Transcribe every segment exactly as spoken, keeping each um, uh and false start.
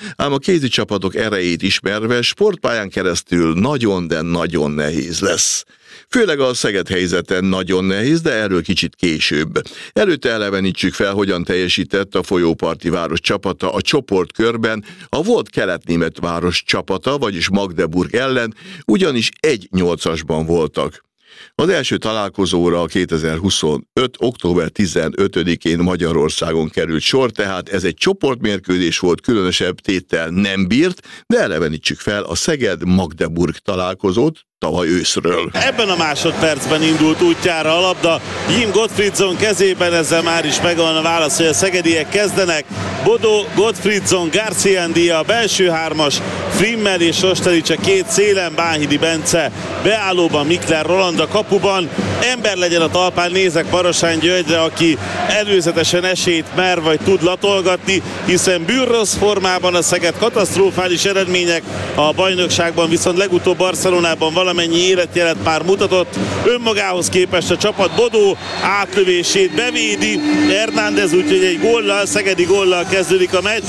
ám a kézi csapatok erejét ismerve sportpályán keresztül nagyon, de nagyon nehéz lesz. Főleg a Szeged helyzeten nagyon nehéz, de erről kicsit később. Előtte elevenítsük fel, hogyan teljesített a folyóparti város csapata a csoportkörben a volt kelet-német város csapata, vagyis Magdeburg ellen, ugyanis egy nyolcasban voltak. Az első találkozóra a kétezer-huszonöt. október tizenötödikén Magyarországon került sor, tehát ez egy csoportmérkőzés volt, különösebb téttel nem bírt, de elevenítsük fel a Szeged-Magdeburg találkozót tavaly őszről. Ebben a másodpercben indult útjára a labda Jim Gottfriedson kezében, ezzel már is megvan a válasz, hogy a szegediek kezdenek. Bodó, Gottfriedson, Garciandia, a belső hármas, Frimmel és Sostelics a két szélen, Bánhidi Bence beállóban, Mikler Roland a kapuban. Ember legyen a talpán, nézek Barosány Györgyre, aki előzetesen esélyt mer vagy tud latolgatni, hiszen bűrrossz formában a Szeged, katasztrofális eredmények a bajnokságban, viszont legutóbb Barcelonában valamennyi életjelet már mutatott. Önmagához képest a csapat Bodó átlövését bevédi Hernández, úgyhogy egy góllal, szegedi góllal kezdődik a meccs.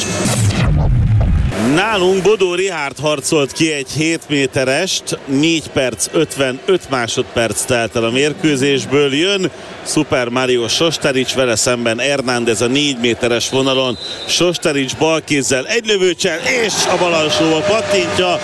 Nálunk Bodó Richárd harcolt ki egy hét méterest, négy perc ötvenöt másodperc telt el a mérkőzésből, jön Super Mario Sosterics, vele szemben Hernández a négy méteres vonalon, Sosterics balkézzel egy lövőcsel, és a bal alsóba pattintja.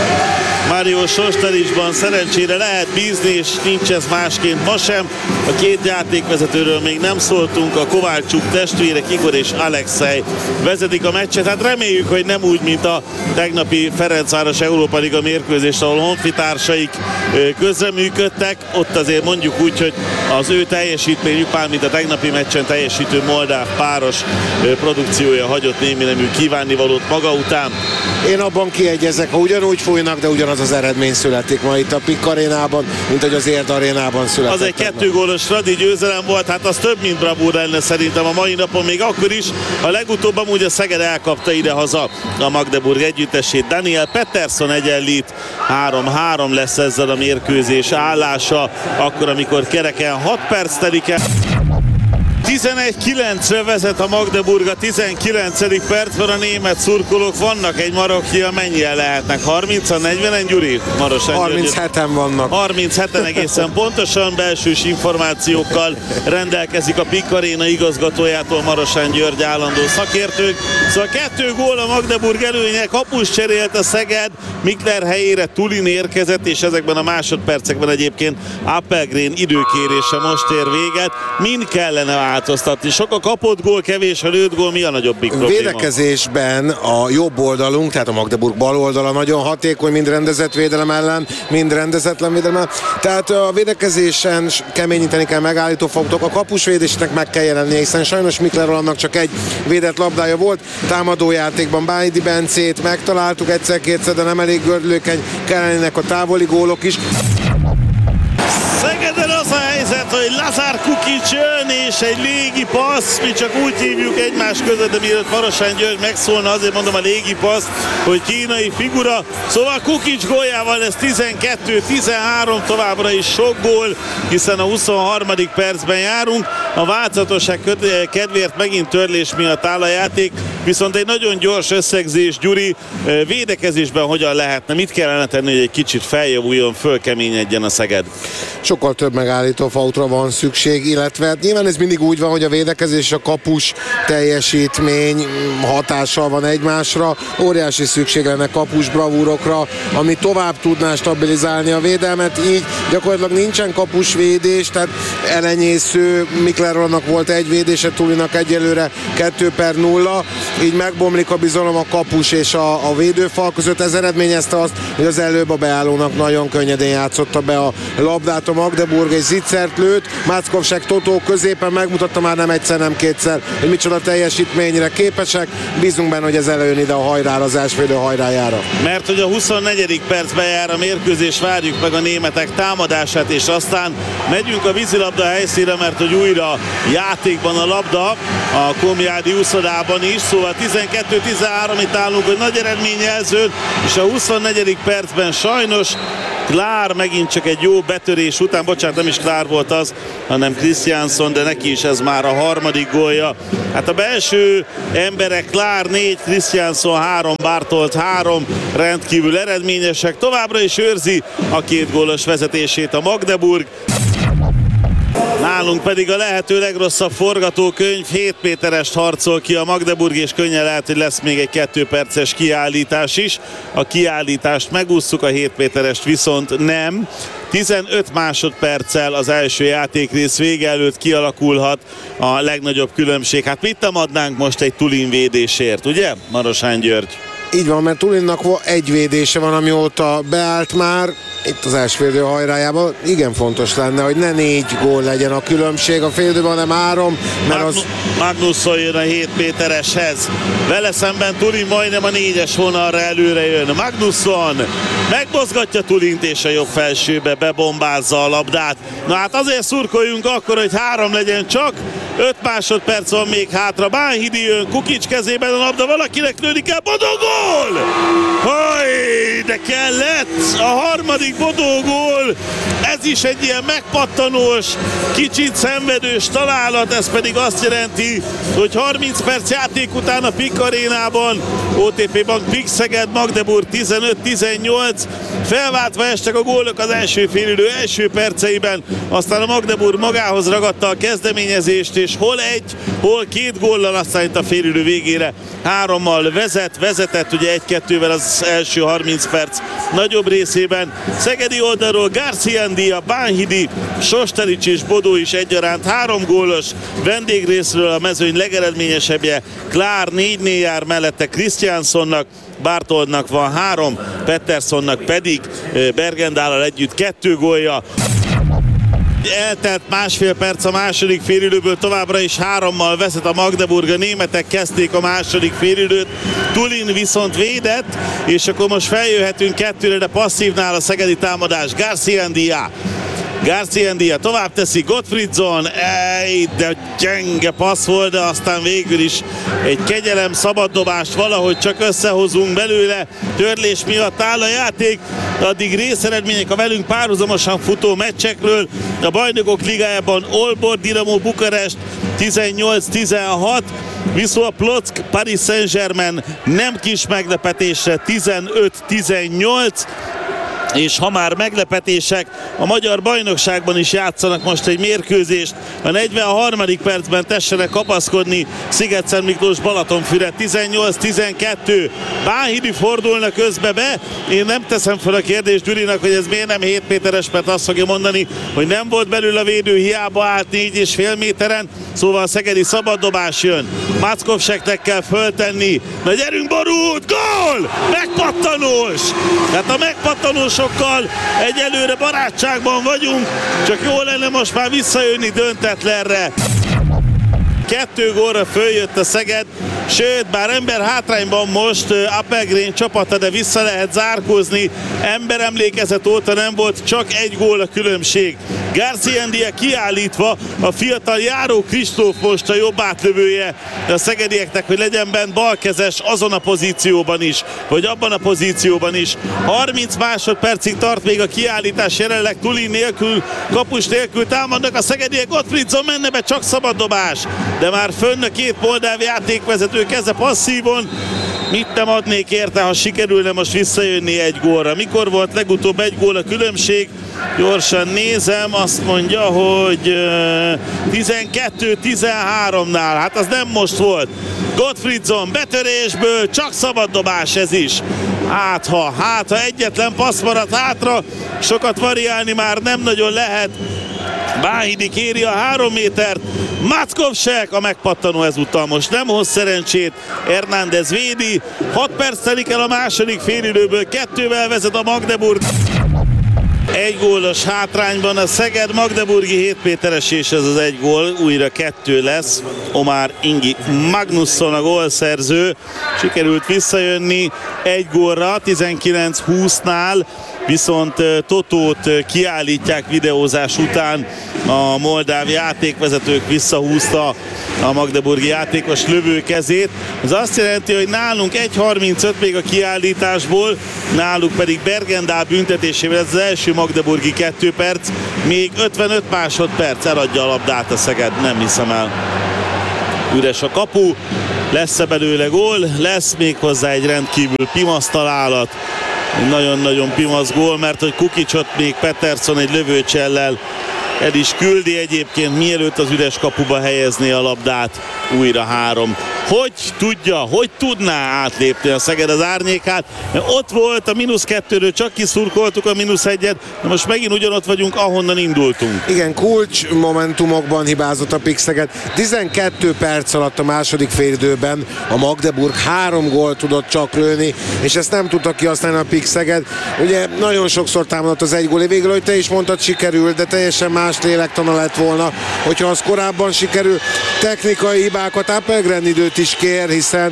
Mario Sostericsban szerencsére lehet bízni, és nincs ez másként ma sem. A két játékvezetőről még nem szóltunk, a Kovácsuk testvérek Igor és Alexej vezetik a meccset. Hát reméljük, hogy nem úgy, mint a tegnapi Ferencváros Európa Liga mérkőzés, ahol honfitársaik közreműködtek. Ott azért mondjuk úgy, hogy az ő teljesítményük, mármint a tegnapi meccsen teljesítő moldáv páros produkciója hagyott némi nemű kívánnivalót maga után. Én abban kiegyezek, ha ugyanúgy fújnak, de ugyanaz az eredmény születik ma itt a Pik arénában, mint hogy az Érd arénában született. Az egy kettő gólos Radi győzelem volt, hát az több, mint bravúr lenne szerintem a mai napon, még akkor is. A legutóbb amúgy a Szeged elkapta idehaza a Magdeburg együttesét. Daniel Pettersson egyenlít, három-három lesz ezzel a mérkőzés állása, akkor amikor kereken hat perc telik el. tizenegy kilencre vezet a Magdeburg a tizenkilencedik percben, a német szurkolók vannak egy marokkia, mennyien lehetnek? harmincan, negyvenen, Gyuri? Marosan harmincheten vannak. harmincheten egészen pontosan, belsős információkkal rendelkezik a Pik Aréna igazgatójától Marosán György állandó szakértők. Szóval kettő gól a Magdeburg előnye, kapus cserélt a Szeged, Mikler helyére Tulin érkezett, és ezekben a másodpercekben egyébként Appelgren időkérése most ér véget. Mind kellene változtatni. Sok a kapott gól, kevés a lőtt gól, mi a nagyobbik probléma? Védekezésben a jobb oldalunk, tehát a Magdeburg bal oldala nagyon hatékony, mind rendezett védelem ellen, mind rendezetlen védelem ellen. Tehát a védekezésen keményíteni kell megállító fogotok, a kapusvédésnek meg kell jelennie, hiszen sajnos Mikler Rolandnak csak egy védett labdája volt. Támadójátékban Bánhidi Bencét megtaláltuk egyszer-kétszer, de nem elég gördülékeny, kellenének a távoli gólok is. Szegeden az a helyzet, hogy Lazar Kukic jön, és egy légi passz, mi csak úgy hívjuk egymás között, de mielőtt Marosány György megszólna, azért mondom a légi passz, hogy kínai figura. Szóval Kukic góljával lesz tizenkettő tizenhárom, továbbra is sok gól, hiszen a huszonharmadik percben járunk. A változatosság kedvéért megint törlés miatt áll a játék, viszont egy nagyon gyors összegzés, Gyuri, védekezésben hogyan lehetne, mit kellene tenni, hogy egy kicsit feljavuljon, fölkeményedjen a Szeged? Sokkal több megállító fautra van szükség, illetve nyilván ez mindig úgy van, hogy a védekezés és a kapus teljesítmény hatással van egymásra. Óriási szükség lenne kapus bravúrokra, ami tovább tudná stabilizálni a védelmet, így gyakorlatilag nincsen kapusvédés, tehát elenyésző, Mikler Rolandnak volt egy védése, Tulinak egyelőre kettő per nulla, így megbomlik a bizalom a kapus és a, a védőfal között. Ez eredményezte azt, hogy az előbb a beállónak nagyon könnyedén játszotta be a labdát a Magdeburg, egy zicsert lőtt, Máckovsek Totó középen megmutatta már nem egyszer, nem kétszer, hogy micsoda teljesítményre képesek. Bízunk benne, hogy ez előjön ide a hajrára, az elsővédő hajrájára. Mert hogy a huszonnegyedik percben jár a mérkőzés, várjuk meg a németek támadását, és aztán megyünk a vízilabda helyszínre, mert hogy újra játékban a labda a Komjádi úszodában is, szóval tizenkettő tizenhárom itt állunk, hogy nagy eredményjelző, és a huszonnegyedik percben sajnos Klár megint csak egy jó betörés után, bocsánat, nem is Klár volt az, hanem Christiansson, de neki is ez már a harmadik gólja. Hát a belső emberek Klár négy, Christiansson három, Barthold három, rendkívül eredményesek. Továbbra is őrzi a két gólos vezetését a Magdeburg. Nálunk pedig a lehető legrosszabb forgatókönyv, hét méterest harcol ki a Magdeburg, és könnyen lehet, hogy lesz még egy kettő perces kiállítás is. A kiállítást megússzuk, a hét méterest viszont nem. tizenöt másodperccel az első játékrész vége előtt kialakulhat a legnagyobb különbség. Hát mit nem adnánk most egy Tulin védésért, ugye, Marosán György? Így van, mert Tulinnak egy védése van, amióta beállt már itt az első félidő hajrájában. Igen fontos lenne, hogy ne négy gól legyen a különbség a félidőben, hanem három, mert Magnu- az... Magnusson jön a hét métereshez. Vele szemben Tulin majdnem a négyes vonalra előre jön. Magnusson megmozgatja Tulint, és a jobb felsőbe bebombázza a labdát. Na hát azért szurkoljunk akkor, hogy három legyen csak. öt másodperc van még hátra. Bánhidi jön, Kukics kezében a labda, valakinek lőni el, Bodó gól! Haj, de kellett! A harmadik Bodó gól, ez is egy ilyen megpattanós, kicsit szenvedős találat, ez pedig azt jelenti, hogy harminc perc játék után a Pik Arénában, o té pé Bank Pik Szeged, Magdeburg tizenöt tizennyolc, felváltva estek a gólok az első félidő első perceiben, aztán a Magdeburg magához ragadta a kezdeményezést, és hol egy, hol két góllal, aztán itt a félidő végére hárommal vezet, vezetett ugye egy-kettővel az első harminc perc nagyobb részében. Szegedi oldalról Garciandia, Bánhidi, Sosterics és Bodó is egyaránt három gólos, vendégrészről a mezőny legeredményesebbje Klár négynél jár, mellette Christianssonnak, Bartholdnak van három, Petterssonnak pedig Bergendállal együtt kettő gólja. Eltelt másfél perc a második félidőből, továbbra is hárommal vezet a Magdeburg, a németek kezdték a második félidőt, Tulin viszont védett, és akkor most feljöhetünk kettőre, de passzívnál a szegedi támadás. Garciandia Garciandia tovább teszi, Gottfriedson, ej, de gyenge passz volt, de aztán végül is egy kegyelem szabaddobást valahogy csak összehozunk belőle, törlés miatt áll a játék, addig részeredmények a velünk párhuzamosan futó meccsekről, a Bajnokok Ligájában Olbor, Dinamo Bukarest tizennyolc tizenhat, Wisła Płock, Paris Saint-Germain nem kis meglepetésre tizenöt tizennyolc, és ha már meglepetések, a magyar bajnokságban is játszanak most egy mérkőzést. A negyvenharmadik percben tessenek kapaszkodni Sziget-Szent Miklós Balatonfüred, tizennyolc tizenkettő. Bánhidi fordulna közbe be. Én nem teszem fel a kérdést Gyurinak, hogy ez miért nem hét méteres, mert azt fogja mondani, hogy nem volt belül a védő, hiába állt négy és fél méteren. Szóval a szegedi szabaddobás jön. Mackovseknek kell föltenni. Na gyerünk Borút! Gól! Megpattanós! Tehát a megpattanosokkal egyelőre barátságban vagyunk, csak jó lenne most már visszajönni döntetlenre. Kettő gólra följött a Szeged, sőt, bár ember hátrányban most Appelgren csapata, de vissza lehet zárkózni. Emberemlékezet óta nem volt csak egy gól a különbség. Garciandia kiállítva, a fiatal Járó Kristóf most a jobb átlövője a szegedieknek, hogy legyen bent balkezes azon a pozícióban is, vagy abban a pozícióban is. harminc másodpercig tart még a kiállítás, jelenleg Tulin nélkül, kapus nélkül támadnak a szegediek, Gottfriedson menne be, csak szabaddobás, de már fönn a két moldáv játékvezető keze passzívon. Mit nem adnék érte, ha sikerülne most visszajönni egy gólra. Mikor volt legutóbb egy gól a különbség? Gyorsan nézem, azt mondja, hogy tizenkettő tizenháromnál, hát az nem most volt. Gottfriedson betörésből, csak szabaddobás ez is. Hát ha, hát ha egyetlen passz maradt hátra, sokat variálni már nem nagyon lehet. Bánhidi kéri a három métert, Mackovsek a megpattanó ezúttal most nem hoz szerencsét, Hernández védi, hat perc telik el a második félidőből, kettővel vezet a Magdeburg. Egy gólos hátrányban a Szeged, magdeburgi hét méteres, és ez az egy gól, újra kettő lesz. Omar Ingi Magnusson a gólszerző, sikerült visszajönni egy gólra, tizenkilenc húsznál. viszont Totót kiállítják videózás után, a moldáv játékvezetők visszahúzta a magdeburgi játékos lövőkezét. Ez azt jelenti, hogy nálunk egy harmincöt még a kiállításból, náluk pedig Bergendál büntetésével ez az első magdeburgi kettő perc, még ötvenöt másodperc, eladja a labdát a Szeged, nem hiszem el. Üres a kapu, lesz-e belőle gól? Lesz, még hozzá egy rendkívül pimasz találat. Egy nagyon-nagyon pimasz gól, mert hogy Kukicsot még Pettersson egy lövőcsellel el is küldi egyébként, mielőtt az üres kapuba helyezné a labdát. Újra három. Hogy tudja, hogy tudná átlépni a Szeged az árnyékát? Ott volt a mínusz kettőről, csak kiszurkoltuk a mínusz egyet, de most megint ugyanott vagyunk, ahonnan indultunk. Igen, kulcs momentumokban hibázott a Pik Szeged. tizenkét perc alatt a második félidőben a Magdeburg három gólt tudott csak lőni, és ezt nem tudta kihasználni a Pik Szeged. Ugye nagyon sokszor támadott az egy gól, végül, hogy te is mondtad, sikerült, de teljesen más lélektana lett volna, hogyha az korábban sikerül. Technikai hibákat, Apelgren időt is kér, hiszen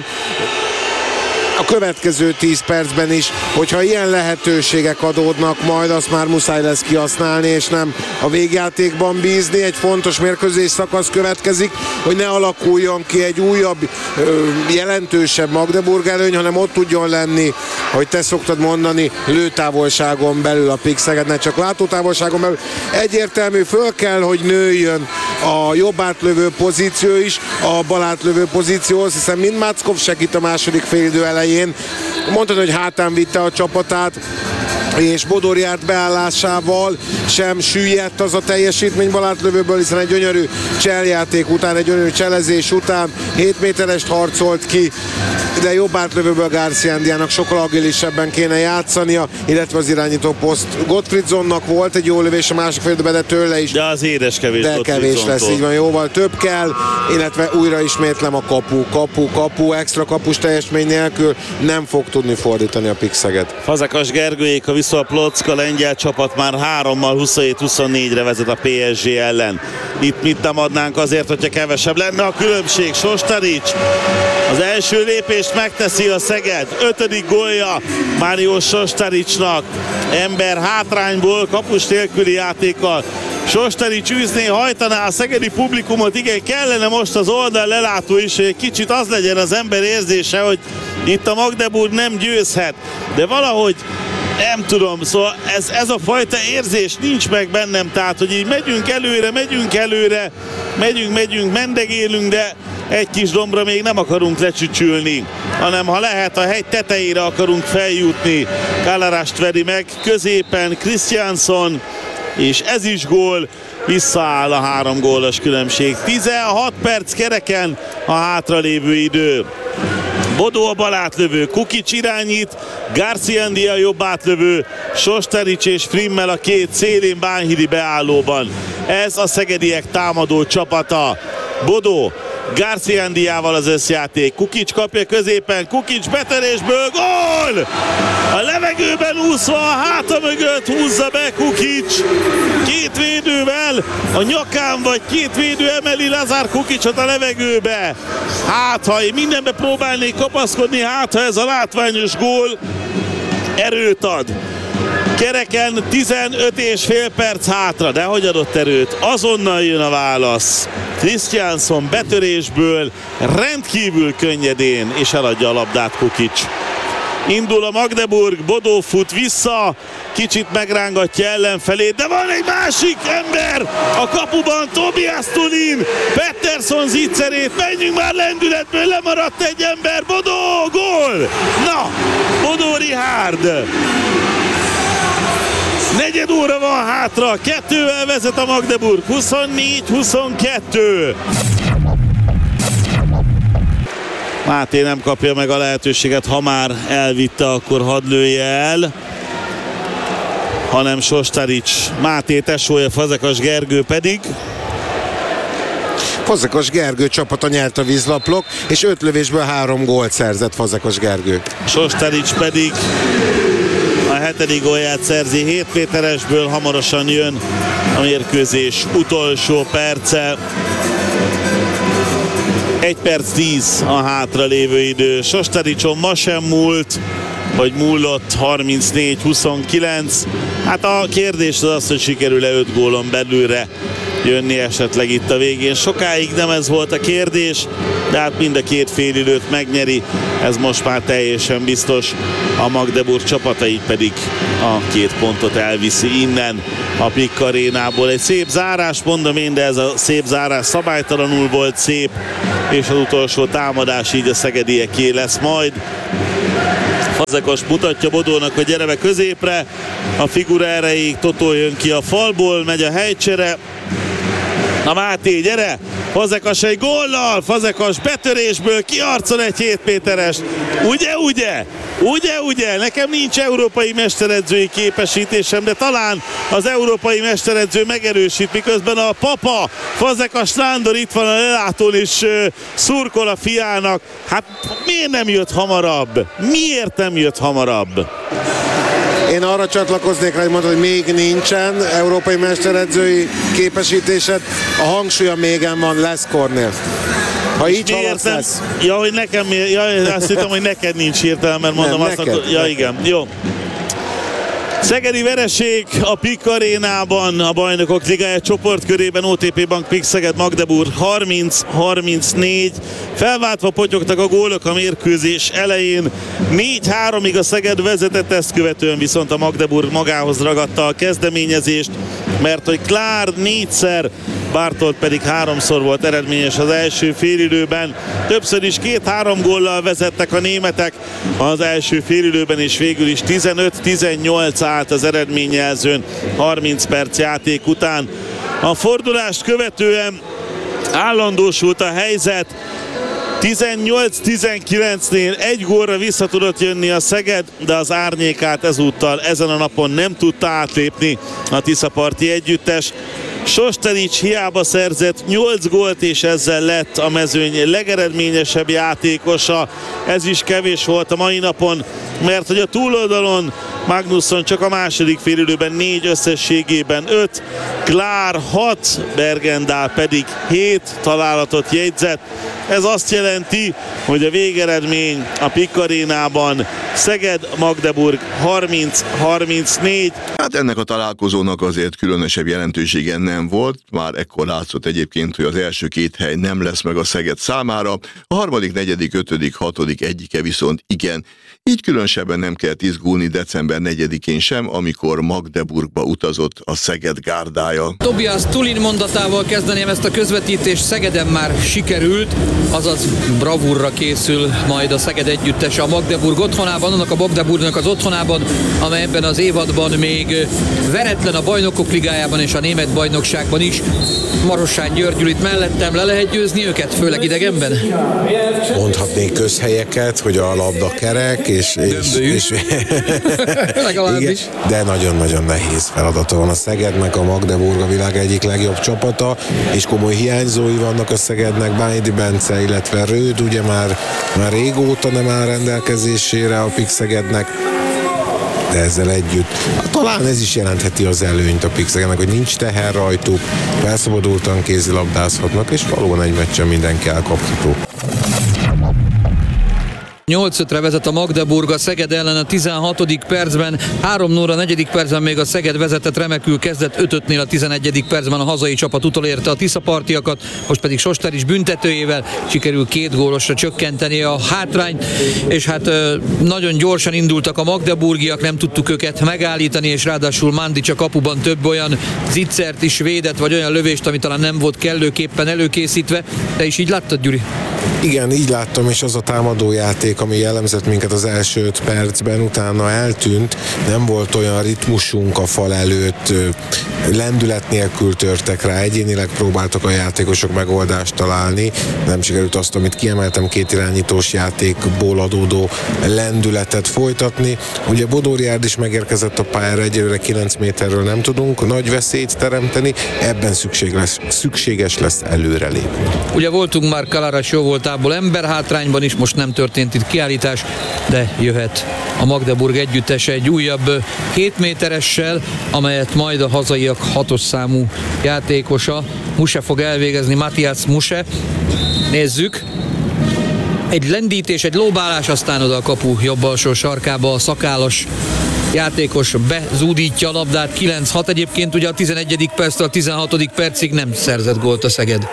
a következő tíz percben is, hogyha ilyen lehetőségek adódnak, majd azt már muszáj lesz kihasználni, és nem a végjátékban bízni. Egy fontos mérkőzés szakasz következik, hogy ne alakuljon ki egy újabb, jelentősebb Magdeburg előny, hanem ott tudjon lenni, hogy te szoktad mondani, lőtávolságon belül a Pik Szeged, ne csak látótávolságon belül. Egyértelmű, föl kell, hogy nőjön a jobb átlövő pozíció is a bal átlövő pozícióhoz, hiszen mind Máckov segít a második félidő elején. Mondtad, hogy hátán vitte a csapatát, és Bodor járt beállásával sem süllyedt az a teljesítmény balátlövőből, hiszen egy gyönyörű cseljáték után, egy gyönyörű cselezés után hét méterest harcolt ki, de jobb átlövőből Garciandiának sokkal agilisebben kéne játszania, illetve az irányító poszt Gottfriedsonnak volt egy jó lövés a másik félidőben, de tőle is. De az édes kevés. De kevés lesz, így van, jóval több kell, illetve újra ismétlem a kapu, kapu, kapu, extra kapus teljesmény nélkül nem fog tudni fordítani a Pik Szeged. Fazekas Gergőjék, a Wisła Płock, a lengyel csapat már hárommal huszonhét huszonnégyre vezet a pé es gé ellen. Itt mit nem adnánk azért, hogyha kevesebb lenne a különbség. Sostarics az első lépést megteszi a Szeged. Ötödik gólja Mário Sostaricsnak. Ember hátrányból, kapus nélküli játékkal. Sostarics űzné, hajtaná a szegedi publikumot. Igen, kellene most az oldal lelátó is, hogy egy kicsit az legyen az ember érzése, hogy itt a Magdeburg nem győzhet. De valahogy nem tudom, szóval ez, ez a fajta érzés nincs meg bennem, tehát hogy így megyünk előre, megyünk előre, megyünk, megyünk, mendegélünk, de egy kis dombra még nem akarunk lecsücsülni, hanem ha lehet, a hegy tetejére akarunk feljutni. Kalarást veri meg középen Christiansson, és ez is gól, visszaáll a három gólos különbség. tizenhat perc kereken a hátralévő idő. Bodó a bal átlövő, Kukics irányít, Garciandia jobb átlövő, Sostarics és Frimmel a két szélén Bánhidi beállóban. Ez a szegediek támadó csapata. Bodó Garciandiával az összjáték. Kukics kapja középen, Kukics betörésből, gól! A levegőben úszva a háta mögött húzza be Kukics. Két védővel a nyakán, vagy két védő emeli Lazár Kukicsot a levegőbe. Hát, ha én mindenbe próbálnék kapaszkodni, hát, ha ez a látványos gól erőt ad. Kereken tizenöt és fél perc hátra, de hogy adott erőt? Azonnal jön a válasz. Christiansson betörésből rendkívül könnyedén, és eladja a labdát Kukics. Indul a Magdeburg, Bodó fut vissza, kicsit megrángatja ellenfelé, de van egy másik ember a kapuban, Tobias Tulin, Pettersson zicserét, menjünk már lendületből, lemaradt egy ember, Bodó, gól! Na, Bodó Richárd! Negyed óra van hátra, kettővel vezet a Magdeburg, huszonnégy huszonkettő. Máté nem kapja meg a lehetőséget, ha már elvitte, akkor hadd lője el, hanem Sostarics. Máté tesója, Fazekas Gergő pedig. Fazekas Gergő csapata nyert a Wisła Płock, és öt lövésből három gólt szerzett Fazekas Gergő. Sostarics pedig a hetedik gólját szerzi hét méteresből, hamarosan jön a mérkőzés utolsó perce. egy perc tíz a hátra lévő idő. Sostaricson ma sem múlt, hogy múlott harmincnégy huszonkilenc. Hát a kérdés az az, hogy sikerül-e öt gólon belülre jönni esetleg itt a végén. Sokáig nem ez volt a kérdés, de hát mind a két félidőt megnyeri, ez most már teljesen biztos. A Magdeburg csapata így pedig a két pontot elviszi innen a Pik Arénából. Egy szép zárás, mondom én, de ez a szép zárás szabálytalanul volt szép, és az utolsó támadás így a szegedieké lesz majd. Fazekas mutatja Bodónak, hogy gyere be középre, a figura erejéig Totó jön ki a falból, megy a helycsere. Na Máté, gyere! Fazekas egy góllal, Fazekas betörésből kiarcol egy hét méteres. Ugye, ugye? Ugye, ugye? Nekem nincs európai mesteredzői képesítésem, de talán az európai mesteredző megerősít, miközben a papa, Fazekas Nándor itt van a lelátón és uh, szurkol a fiának. Hát miért nem jött hamarabb? Miért nem jött hamarabb? Én arra csatlakoznék rá, hogy mondod, hogy még nincsen európai mesteredzői képesítésed. A hangsúlya mégen van, lesz Kornél. Ha így haladsz, lesz. Ja, hogy nekem, ja, azt hittem, hogy neked nincs hirtelen, mert mondom nem, azt, neked, akkor, ja neked. igen, jó. Szegedi vereség a Pik Arénában, a Bajnokok Ligája csoportkörében, o té pé Bank Pik Szeged Magdeburg harminc harmincnégy. Felváltva potyogtak a gólok a mérkőzés elején. négy háromig a Szeged vezetett, ezt követően viszont a Magdeburg magához ragadta a kezdeményezést, mert hogy Klár négyszer, Bartolt pedig háromszor volt eredményes az első félidőben. Többször is két-három góllal vezettek a németek az első félidőben, és végül is tizenöt tizennyolc állt az eredményjelzőn harminc perc játék után. A fordulást követően állandósult a helyzet. tizennyolc tizenkilencnél egy gólra vissza tudott jönni a Szeged, de az árnyékát ezúttal ezen a napon nem tudta átlépni a tiszaparti együttes. Sosterics hiába szerzett nyolc gólt, és ezzel lett a mezőny legeredményesebb játékosa. Ez is kevés volt a mai napon, mert hogy a túloldalon Magnusson csak a második félidőben négy, összességében öt, Klár hat, Bergendál pedig hét találatot jegyzett. Ez azt jelenti, hogy a végeredmény a Pik Arénában Szeged-Magdeburg harminc harmincnégy. Hát ennek a találkozónak azért különösebb jelentősége nem volt, már ekkor látszott egyébként, hogy az első két hely nem lesz meg a Szeged számára, a harmadik, negyedik, ötödik, hatodik egyike viszont igen. Így különösebben nem kell izgulni december negyedikén sem, amikor Magdeburgba utazott a Szeged gárdája. Tobias Tulin mondatával kezdeném ezt a közvetítést, Szegeden már sikerült, azaz bravúrra készül majd a Szeged együttes a Magdeburg otthonában, annak a Magdeburgnak az otthonában, amely ebben az évadban még veretlen a Bajnokok Ligájában és a német bajnokságban is. Marossán Györgyül itt mellettem, le lehet győzni őket, főleg idegenben? Mondhatnék közhelyeket, hogy a labda kerek, és, és, és legalábbis. De nagyon-nagyon nehéz feladata van a Szegednek, a Magdeburg a világ egyik legjobb csapata, és komoly hiányzói vannak a Szegednek, Bánydi Bence, illetve Rőd, ugye már, már régóta nem áll rendelkezésére a Pik Szegednek, de ezzel együtt talán ez is jelentheti az előnyt a Pik Szegednek, hogy nincs teher rajtuk, felszabadultan kézilabdázhatnak, és valóban egy meccsen mindenki elkapható. nyolc ötre vezet a Magdeburg a Szeged ellen a tizenhatodik percben, három nulla negyedik percben még a Szeged vezetett, remekül kezdett, öt ötnél a tizenegyedik percben a hazai csapat utolérte a tiszapartiakat, most pedig Sosterics büntetőjével sikerül két gólosra csökkenteni a hátrányt, és hát nagyon gyorsan indultak a magdeburgiak, nem tudtuk őket megállítani, és ráadásul Mandic a kapuban több olyan zicsert is védett, vagy olyan lövést, ami talán nem volt kellőképpen előkészítve. Te is így láttad, Gyuri? Igen, így láttam, és az a támadójáték, ami jellemzett minket az első öt percben, utána eltűnt, nem volt olyan ritmusunk a fal előtt, lendület nélkül törtek rá, egyénileg próbáltak a játékosok megoldást találni, nem sikerült azt, amit kiemeltem, két irányítós játékból adódó lendületet folytatni. Ugye Bodóriárd is megérkezett a pályára, egyelőre kilenc méterről nem tudunk nagy veszélyt teremteni, ebben szükség lesz, szükséges lesz előrelépni. Ugye voltunk már Kalaras jó voltából emberhátrányban is, most nem történt itt kiállítás, de jöhet a Magdeburg együttese egy újabb hét méteressel, amelyet majd a hazaiak hatos számú játékosa Muse fog elvégezni, Matthias Muse. Nézzük. Egy lendítés, egy lóbálás, aztán oda a kapu jobb alsó sarkába a szakállas játékos bezúdítja a labdát. kilenc hat egyébként, ugye a tizenegyedik perctől a tizenhatodik percig nem szerzett gólt a Szeged.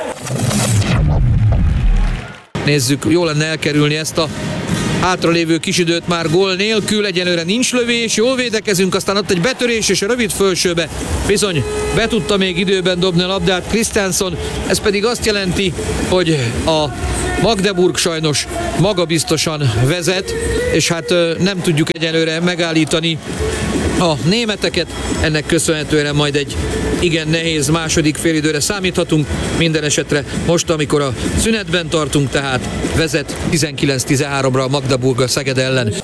Nézzük, jó lenne elkerülni ezt a hátralévő kisidőt már gól nélkül, egyelőre nincs lövés, jól védekezünk, aztán ott egy betörés és a rövid fölsőbe bizony be tudta még időben dobni a labdát Krisztánszon, ez pedig azt jelenti, hogy a Magdeburg sajnos magabiztosan vezet, és hát nem tudjuk egyelőre megállítani a németeket, ennek köszönhetően majd egy igen nehéz második félidőre számíthatunk, minden esetre most, amikor a szünetben tartunk, tehát vezet tizenkilenc tizenháromra a Magdeburg a Szeged ellen.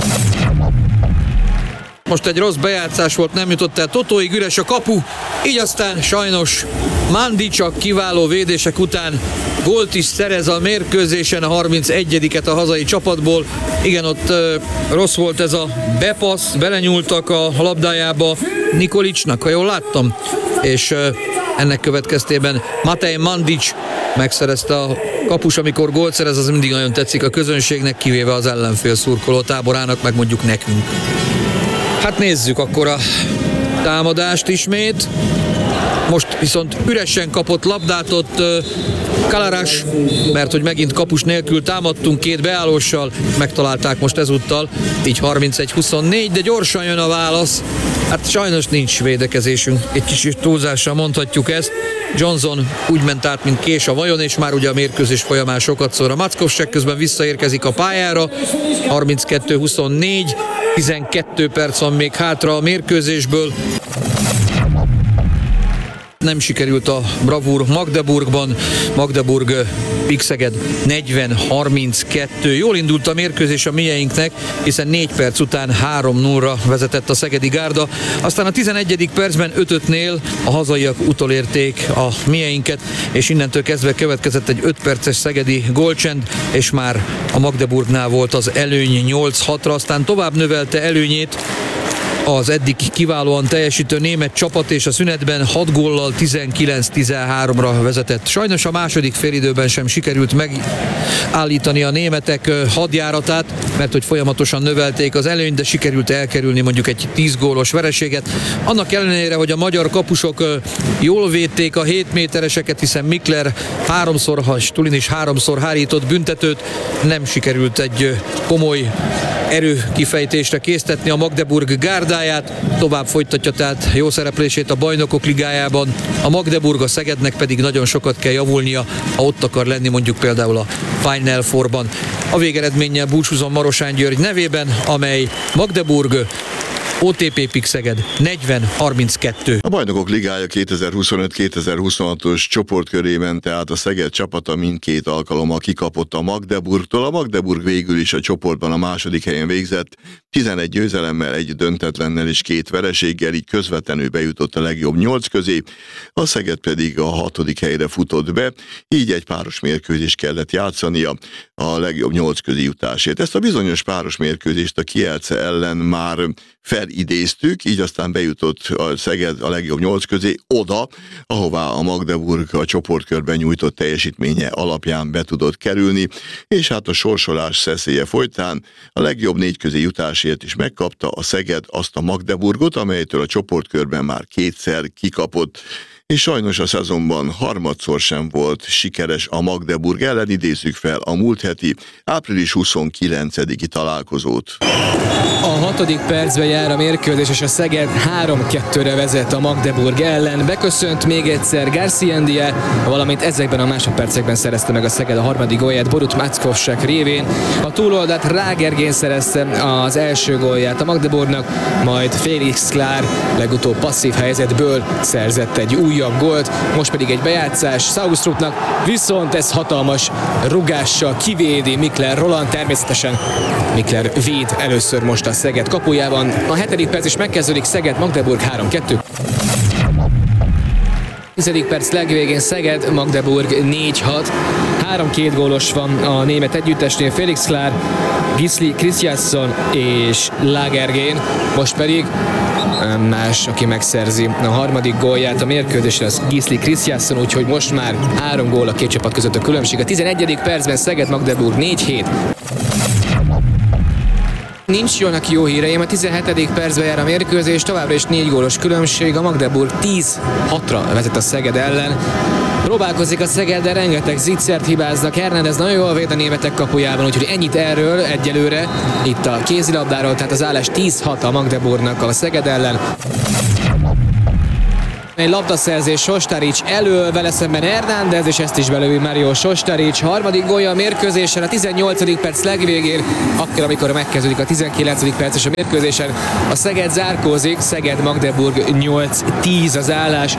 Most egy rossz bejátszás volt, nem jutott el Totóig, üres a kapu, így aztán sajnos Mandic kiváló védések után gólt is szerez a mérkőzésen, a harmincegyediket a hazai csapatból. Igen, ott ö, rossz volt ez a bepassz, belenyúltak a labdájába Nikolicsnak, ha jól láttam, és ö, ennek következtében Matej Mandic megszerezte a kapus, amikor gólt szerez, az mindig nagyon tetszik a közönségnek, kivéve az ellenfél szurkoló táborának, meg mondjuk nekünk. Hát nézzük akkor a támadást ismét. Most viszont üresen kapott labdát ott Kalaras, mert hogy megint kapus nélkül támadtunk két beállóssal, megtalálták most ezúttal, így harmincegy huszonnégy, de gyorsan jön a válasz. Hát sajnos nincs védekezésünk, egy kicsit túlzással mondhatjuk ezt. Johnson úgy ment át, mint kés a vajon, és már ugye a mérkőzés folyamán sokat szól. A Mackovsek közben visszaérkezik a pályára, harminckettő huszonnégy, tizenkét perc van még hátra a mérkőzésből. Nem sikerült a bravúr Magdeburgban, Magdeburg Pixeged negyven harminckettő. Jól indult a mérkőzés a mieinknek, hiszen négy perc után három nullra vezetett a szegedi gárda. Aztán a tizenegyedik percben öt ötnél a hazaiak utolérték a mieinket, és innentől kezdve következett egy öt perces szegedi gólcsend, és már a Magdeburgnál volt az előny nyolc hatra, aztán tovább növelte előnyét az eddig kiválóan teljesítő német csapat, és a szünetben hat góllal tizenkilenc tizenháromra vezetett. Sajnos a második félidőben sem sikerült megállítani a németek hadjáratát, mert hogy folyamatosan növelték az előnyt, de sikerült elkerülni mondjuk egy tíz gólos vereséget. Annak ellenére, hogy a magyar kapusok jól védték a hét métereseket, hiszen Mikler háromszor, és Tulin is háromszor hárított büntetőt, nem sikerült egy komoly erőkifejtésre késztetni a Magdeburg gárdáját, tovább folytatja tehát jó szereplését a Bajnokok Ligájában. A Magdeburg, a Szegednek pedig nagyon sokat kell javulnia, ha ott akar lenni mondjuk például a Final Fourban. A végeredménnyel búcsúzom Marosán György nevében, amely Magdeburg o té pé Pixeged negyven harminckettő. A Bajnokok Ligája kétezer-huszonöt kétezer-huszonhatos csoportkörében tehát a Szeged csapata mindkét alkalommal kikapott a Magdeburgtól. A Magdeburg végül is a csoportban a második helyen végzett, tizenegy győzelemmel, egy döntetlennel és két vereséggel, így közvetlenül bejutott a legjobb nyolc közé, a Szeged pedig a hatodik helyre futott be, így egy páros mérkőzést kellett játszania a legjobb nyolc közé jutásért. Ezt a bizonyos páros mérkőzést a Kielce ellen már felidéztük, így aztán bejutott a Szeged a legjobb nyolc közé oda, ahová a Magdeburg a csoportkörben nyújtott teljesítménye alapján be tudott kerülni, és hát a sorsolás szeszélye folytán a legjobb négy közé jutásért is megkapta a Szeged azt a Magdeburgot, amelytől a csoportkörben már kétszer kikapott, és sajnos a szezonban harmadszor sem volt sikeres a Magdeburg ellen. Idézzük fel a múlt heti április huszonkilencediki találkozót. A hatodik percben jár a mérkőzés, és a Szeged három kettőre vezet a Magdeburg ellen. Beköszönt még egyszer Garciendia, valamint ezekben a másodpercekben szerezte meg a Szeged a harmadik gólját Borut Mackovsek révén. A túloldalt Rágergén szerezte az első gólját a Magdeburgnak, majd Félix Klár legutóbb passzív helyzetből szerzett egy újabb gólt, most pedig egy bejátszás Saustrupnak, viszont ez hatalmas rugással kivédi Mikler Roland, természetesen Mikler véd először most a Szeged kapujában. A hetedik perc is megkezdődik, Szeged Magdeburg három kettő. tizedik perc legvégén Szeged Magdeburg négy hat. Három-két gólos van a német együttesnél, Felix Klár, Gisli Kristjánsson és Lagergén. Most pedig más, aki megszerzi a harmadik gólját a mérkőzésre, az Gisli Kristjánsson, úgyhogy most már három gól a két csapat között a különbség. A tizenegyedik percben Szeged-Magdeburg négy hét. Nincs jónak jó híreim, a tizenhetedik percben jár a mérkőzés, továbbra is négy gólos különbség, a Magdeburg tíz hatra vezet a Szeged ellen. Próbálkozik a Szeged, de rengeteg zicsert hibáznak. Hernández nagyon jól véd a németek kapujában, úgyhogy ennyit erről egyelőre. Itt a kézilabdáról, tehát az állás tíz hat a Magdeburgnak a Szeged ellen. Egy labdaszerzés Sostarics elől, vele szemben Hernández, és ezt is belövi Mario Sostarics. Harmadik gólja a mérkőzésen, a tizennyolcadik perc legvégén, akkor, amikor megkezdődik a tizenkilencedik perces a mérkőzésen. A Szeged zárkózik, Szeged-Magdeburg nyolc tíz az állás.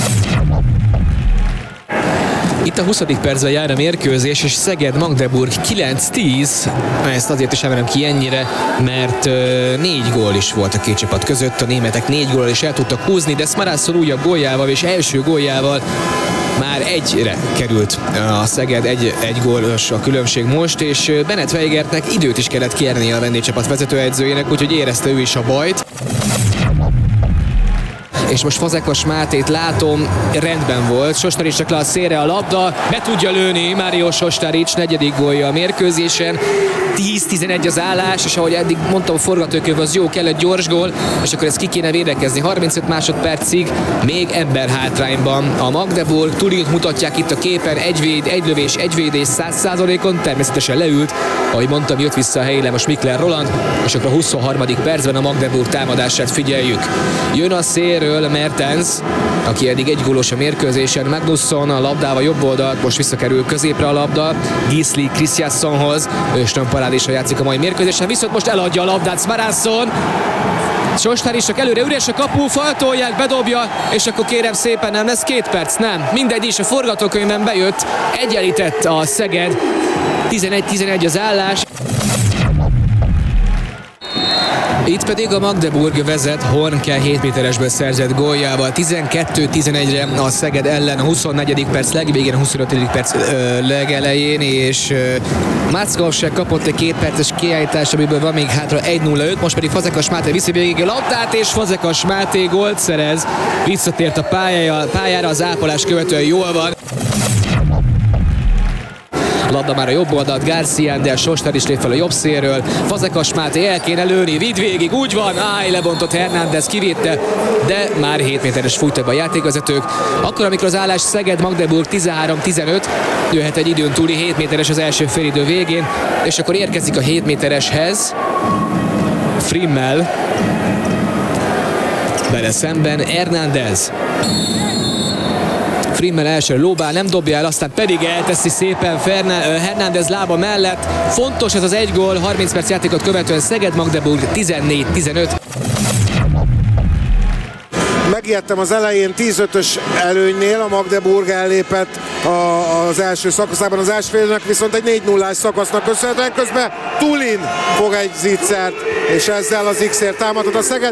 Itt a huszadik percben jár a mérkőzés, és Szeged-Magdeburg kilenc tíz. Ezt azért is emelem ki ennyire, mert ö, négy gól is volt a két csapat között. A németek négy góllal is el tudtak húzni, de Smarasson újabb góljával és első góljával már egyre került a Szeged, egy, egy gólos a különbség most, és Bennett Weigertnek időt is kellett kérni a vendégcsapat vezetőedzőjének, úgyhogy érezte ő is a bajt. És most Fazekas Mátét látom, rendben volt. Sostarics csak le a szélre a labda, be tudja lőni Mario Sostarics, negyedik gólja a mérkőzésen. tíz tizenegy az állás, és ahogy eddig mondtam, a forgatókönyv az jó, kell egy gyors gól, és akkor ezt ki kéne védekezni. harmincöt másodpercig még ember hátrányban a Magdeburg. Tulint mutatják itt a képen, egy véd, egy lövés, egy védés száz százalékon, természetesen leült. Ahogy mondtam, jött vissza a helyére most Mikler Roland, és akkor a huszonharmadik percben a Magdeburg támadását figyeljük. Jön a szélről Mertens, aki eddig egy gólos a mérkőzésen, Magnusson a labdával jobb oldalt, most visszakerül középre a labda, Gisli Kristjánssonhoz, Öström parádésra játszik a mai mérkőzésen, viszont most eladja a labdát Smarasson. Sostarics csak előre, üres a kapu, faltolják, bedobja, és akkor kérem szépen, nem lesz két perc, nem. Mindegy is, a forgatókönyvben bejött, egyenlített a Szeged, tizenegy tizenegy az állás. Itt pedig a Magdeburg vezet Hornke hét méteresből szerzett góljával, tizenkettő tizenegyre a Szeged ellen, a huszonnegyedik perc legvégén, a huszonötödik perc ö, legelején, és Máczkowsek kapott egy két perces kiállítást, amiből van még hátra egy nulla öt, most pedig Fazekas Máté viszi végig a labdát, és Fazekas Máté gólt szerez, visszatért a pályára, pályára az ápolás követően jól van. Labda már a jobb oldalt, Garcián, de Sostarics lép fel a jobb szélről. Fazekas Máté el kéne lőni, vidd végig, úgy van, áj, lebontott Hernández, kivédte, de már hét méteres fújtak be a játékvezetők. Akkor, amikor az állás Szeged-Magdeburg tizenhárom tizenöt, jöhet egy időn túli hét méteres az első félidő végén, és akkor érkezik a hét métereshez Frimmel, vele szemben Hernández. Frimmel első lóbál, nem dobja el, aztán pedig elteszi szépen Ferná- Hernández lába mellett. Fontos ez az egy gól, harminc perc játékot követően Szeged-Magdeburg tizennégy tizenöt. Megijedtem az elején, tíz ötös előnynél, a Magdeburg ellépett a, az első szakaszában, az első félnek viszont egy négy nullás szakasznak köszönhetően, közben Tulin fog egy zicsert, és ezzel az X-ért támadott a Szeged.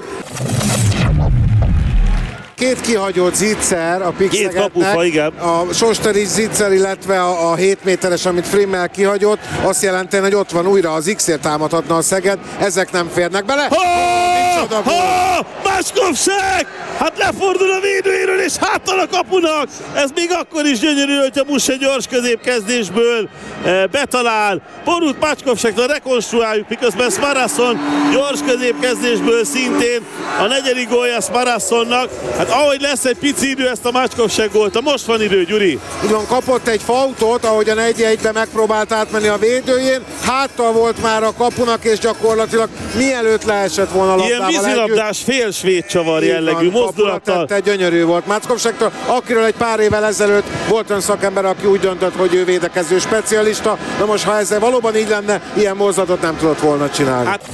Két kihagyott zicser a Pixegetnek, a Sostarics zicser, illetve a, a hét méteres, amit Frimmel kihagyott, azt jelenti, hogy ott van újra az X-ért támadhatna a Szeged, ezek nem férnek bele. Ha! Ha! Máczkowsek! Hát lefordul a védőjéről, és háttal a kapunak! Ez még akkor is gyönyörű, hogyha Busse gyors középkezdésből e, betalál. Borút Máczkowsekra rekonstruáljuk, miközben Smarasson gyors középkezdésből szintén a negyedik gólja Smarassonnak. Hát ahogy lesz egy pici idő, ezt a Máczkowsek gólt. Most van idő, Gyuri. Így van, kapott egy fautot, ahogyan egy egybe megpróbált átmenni a védőjén. Háttal volt már a kapunak, és gyakorlatilag mielőtt leesett volna a labdával ilyen vízilabdás fél svéd csavar jellegű mozdulattal. Tette, gyönyörű volt Máczkowsektől, akiről egy pár évvel ezelőtt volt olyan szakember, aki úgy döntött, hogy ő védekező specialista. De most, ha ezzel valóban így lenne, ilyen mozdulatot nem tudott volna csinálni. Hát...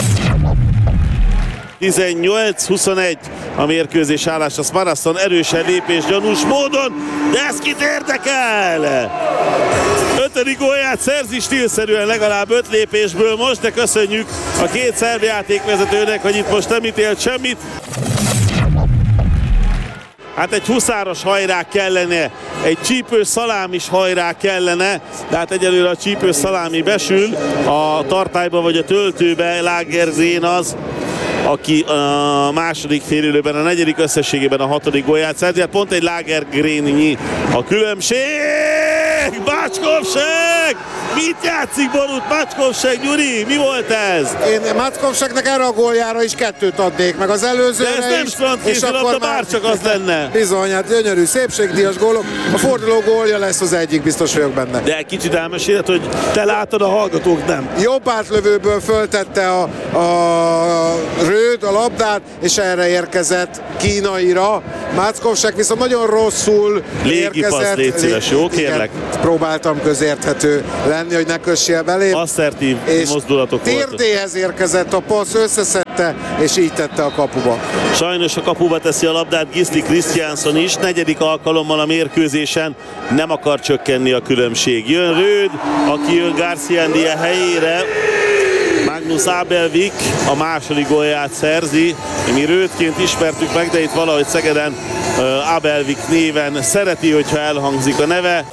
tizennyolc huszonegy a mérkőzés állása. Smarasson erősen lépés gyanús módon, de ez kit érdekel? Ötödik gólját szerzi stílszerűen legalább öt lépésből most, de köszönjük a két szerb játékvezetőnek, hogy itt most nem ítélt semmit. Hát egy huszáros hajrá kellene, egy csípős szalámis hajrá kellene, de hát egyelőre a csípős szalámi besül, a tartályba vagy a töltőbe Lagergren az, aki a második félidőben, a negyedik összességében a hatodik gólját szerzi. Hát pont egy Lagergrennyi a különbség. Bácskovsek! Mit játszik Borut Bácskovsek, Gyuri? Mi volt ez? Én Bácskovseknek erre a góljára is kettőt adnék, meg az előzőre De ez nem is. strandkézilabda, bárcsak az lenne. Bizony, hát gyönyörű, szépségdíjas gólok. A forduló gólja lesz az egyik, biztos vagyok benne. De kicsit elmeséled, hogy te látod, a hallgatók nem. Jobb átlövőből föltette a, a Röd a labdát, és erre érkezett kínaira. Bácskovsek viszont nagyon rosszul Légipasz, érkezett. légy szíves, jó, kérlek. Igen, próbáltam közérthető lenni, hogy ne kössél belém. Asszertív És mozdulatok voltak. térdéhez érkezett a passz, összeszedte, és így tette a kapuba. Sajnos a kapuba teszi a labdát Gisli Kristjánsson is, negyedik alkalommal a mérkőzésen, nem akar csökkenni a különbség. Jön Röd, aki jön Garciandia helyére, Magnus Abelvik a második gólját szerzi. Mi Rödként ismertük meg, de itt valahogy Szegeden uh, Abelvik néven szereti, hogyha elhangzik a neve.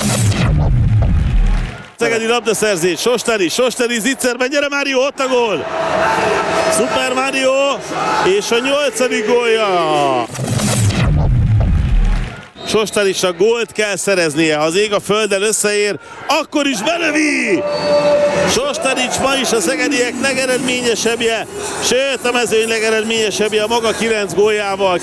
Szegedi labdaszerzés, Sosteri, Sosteri zicserben, gyere Mário, ott a gól! Super Mário, és a nyolcadik gólja! Sosterisnak gólt kell szereznie, ha az ég a földdel összeér, akkor is belövi! Sosterics ma is a szegediek legeredményesebbje, sőt a mezőny legeredményesebbje a maga kilenc góljával.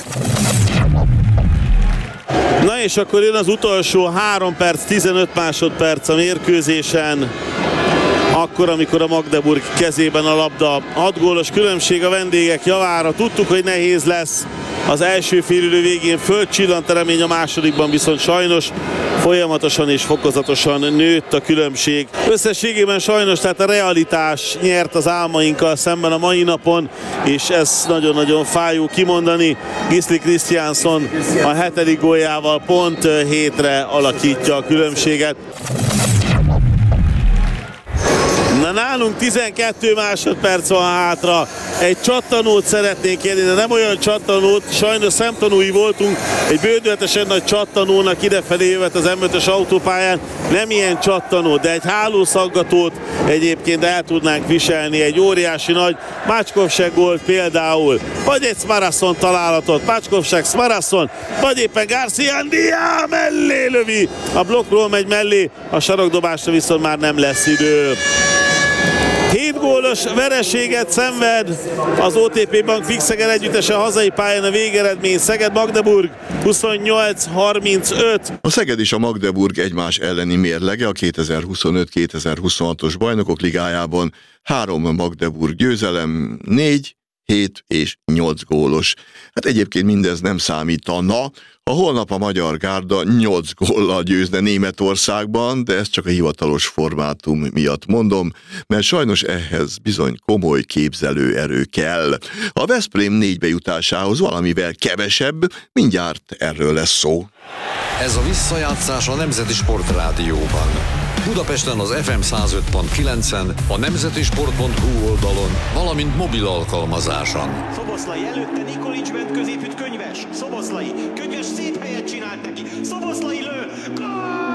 Na és akkor jön az utolsó három perc, tizenöt másodperc a mérkőzésen. Akkor, amikor a Magdeburg kezében a labda. hat gólos különbség a vendégek javára. Tudtuk, hogy nehéz lesz. Az első félidő végén fölcsillant a remény, a másodikban viszont sajnos folyamatosan és fokozatosan nőtt a különbség. Összességében sajnos, tehát a realitás nyert az álmainkkal szemben a mai napon, és ez nagyon-nagyon fájó kimondani. Gisli Kristjánsson a hetedik góljával pont hétre alakítja a különbséget. Na nálunk tizenkettő másodperc van hátra, egy csattanót szeretnénk kérni, de nem olyan csattanót, sajnos szemtanúi voltunk, egy bődületesen nagy csattanónak idefelé jövet az em ötös autópályán, nem ilyen csattanó, de egy hálószaggatót egyébként el tudnánk viselni, egy óriási nagy Bácskovsek gólt például, vagy egy Smarasson találatot, Bácskovsek, Smarasson, vagy éppen Garciandia mellé lövi, a blokkról megy mellé, a sarokdobásra viszont már nem lesz idő. hét gólos vereséget szenved az o té pé Bank Fixegen együttese hazai pályán, a végeredmény Szeged-Magdeburg huszonnyolc harmincöt. A Szeged és a Magdeburg egymás elleni mérlege a kétezer-huszonöt kétezer-huszonhatos Bajnokok Ligájában három Magdeburg győzelem, négy, hét és nyolc gólos. Hát egyébként mindez nem számítana, ha holnap a Magyar Gárda nyolc góllal győzne Németországban, de ez csak a hivatalos formátum miatt mondom, mert sajnos ehhez bizony komoly képzelőerő kell. A Veszprém négybe jutásához valamivel kevesebb, mindjárt erről lesz szó. Ez a visszajátszás a Nemzeti Sportrádióban. Budapesten az ef em száz öt pont kilencen, a nemzetisport pont hu oldalon, valamint mobil alkalmazáson. Szoboszlai előtte Nikolics ment középütt, Könyves. Szoboszlai, Könyves szép helyet csinált neki. Szoboszlai lő. Gól!